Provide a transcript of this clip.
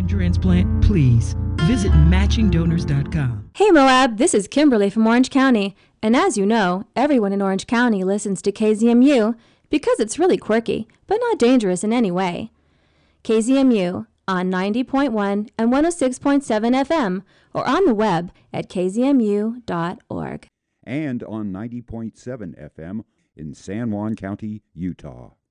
organ transplant, please visit matchingdonors.com. Hey Moab, this is Kimberly from Orange County, and as you know, everyone in Orange County listens to KZMU because it's really quirky, but not dangerous in any way. KZMU on 90.1 and 106.7 FM or on the web at kzmu.org. And on 90.7 FM in San Juan County, Utah.